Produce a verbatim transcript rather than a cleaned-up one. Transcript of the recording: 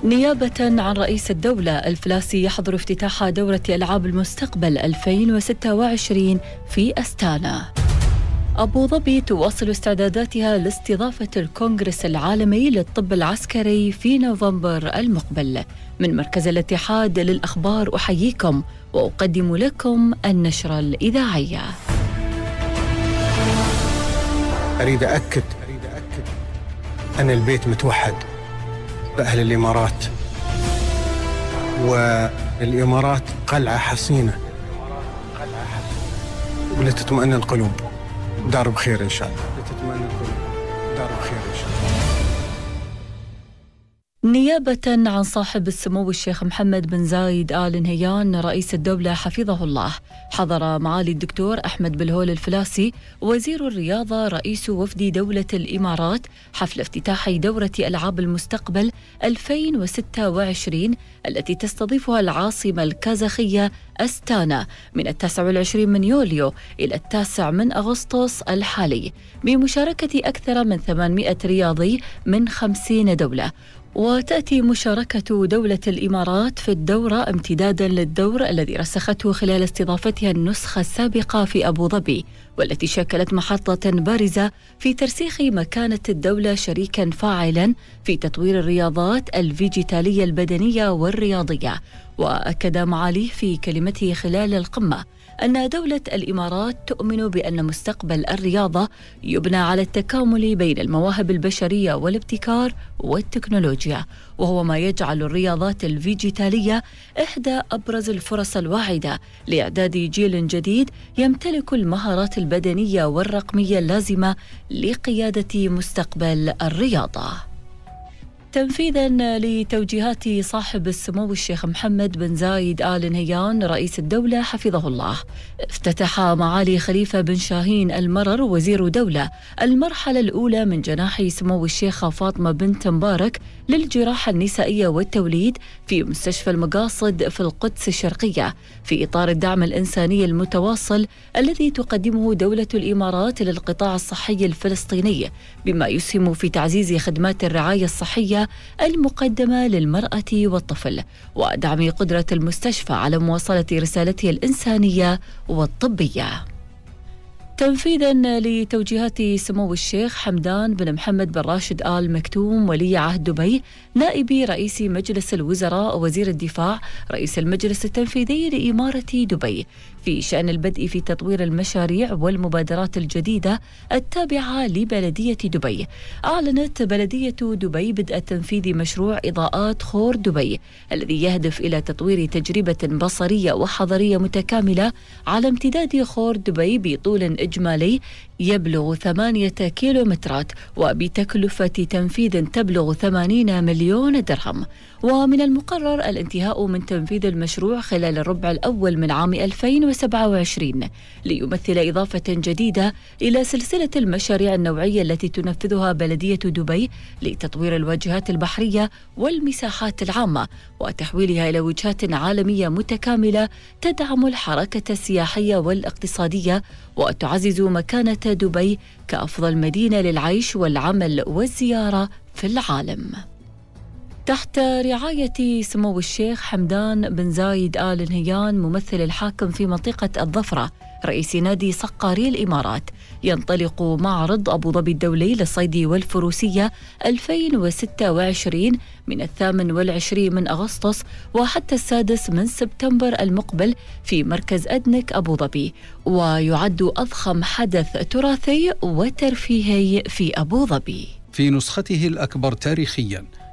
نيابة عن رئيس الدولة الفلاسي يحضر افتتاح دورة ألعاب المستقبل ألفين وستة وعشرين في أستانا. أبو ظبي تواصل استعداداتها لاستضافة الكونغرس العالمي للطب العسكري في نوفمبر المقبل. من مركز الاتحاد للأخبار أحييكم وأقدم لكم النشرة الإذاعية. أريد أكد أن البيت متوحد بأهل الإمارات، والإمارات قلعة حصينة ولتطمئن القلوب. دار بخير إن شاء الله. لتطمئن القلوب. دار بخير إن شاء الله. نيابة عن صاحب السمو الشيخ محمد بن زايد آل نهيان رئيس الدولة حفظه الله، حضر معالي الدكتور أحمد بالهول الفلاسي وزير الرياضة رئيس وفد دولة الإمارات حفل افتتاح دورة ألعاب المستقبل ألفين وستة وعشرين التي تستضيفها العاصمة الكازاخية أستانا من التاسع والعشرين من يوليو إلى التاسع من أغسطس الحالي، بمشاركة أكثر من ثمانمائة رياضي من خمسين دولة. وتأتي مشاركة دولة الإمارات في الدورة امتدادا للدور الذي رسخته خلال استضافتها النسخة السابقة في أبو ظبي، والتي شكلت محطة بارزة في ترسيخ مكانة الدولة شريكا فاعلا في تطوير الرياضات الفيجيتالية البدنية والرياضية. وأكد معاليه في كلمته خلال القمة أن دولة الإمارات تؤمن بأن مستقبل الرياضة يبنى على التكامل بين المواهب البشرية والابتكار والتكنولوجيا، وهو ما يجعل الرياضات الفيجيتالية إحدى أبرز الفرص الواعدة لإعداد جيل جديد يمتلك المهارات البدنية والرقمية اللازمة لقيادة مستقبل الرياضة. تنفيذاً لتوجيهات صاحب السمو الشيخ محمد بن زايد آل نهيان رئيس الدولة حفظه الله، افتتح معالي خليفة بن شاهين المرر وزير دولة المرحلة الأولى من جناح سمو الشيخة فاطمة بنت مبارك للجراحة النسائية والتوليد في مستشفى المقاصد في القدس الشرقية، في إطار الدعم الإنساني المتواصل الذي تقدمه دولة الإمارات للقطاع الصحي الفلسطيني، بما يسهم في تعزيز خدمات الرعاية الصحية المقدمة للمرأة والطفل ودعم قدرة المستشفى على مواصلة رسالته الإنسانية والطبية. تنفيذاً لتوجيهات سمو الشيخ حمدان بن محمد بن راشد آل مكتوم ولي عهد دبي نائب رئيس مجلس الوزراء وزير الدفاع رئيس المجلس التنفيذي لإمارة دبي في شأن البدء في تطوير المشاريع والمبادرات الجديدة التابعة لبلدية دبي، أعلنت بلدية دبي بدء تنفيذ مشروع إضاءات خور دبي الذي يهدف إلى تطوير تجربة بصرية وحضرية متكاملة على امتداد خور دبي بطول إجمالي يبلغ ثمانية كيلومترات وبتكلفة تنفيذ تبلغ ثمانين مليون درهم. ومن المقرر الانتهاء من تنفيذ المشروع خلال الربع الأول من عام ألفين وسبعة وعشرين ليمثل إضافة جديدة إلى سلسلة المشاريع النوعية التي تنفذها بلدية دبي لتطوير الواجهات البحرية والمساحات العامة وتحويلها إلى وجهات عالمية متكاملة تدعم الحركة السياحية والاقتصادية وتعزز مكانة دبي كأفضل مدينة للعيش والعمل والزيارة في العالم. تحت رعاية سمو الشيخ حمدان بن زايد آل نهيان ممثل الحاكم في منطقة الظفرة رئيس نادي صقاري الإمارات، ينطلق معرض أبو ظبي الدولي للصيد والفروسية ألفين وستة وعشرين من الثامن والعشرين من أغسطس وحتى السادس من سبتمبر المقبل في مركز أدنك أبو ظبي، ويعد أضخم حدث تراثي وترفيهي في أبو ظبي في نسخته الأكبر تاريخياً.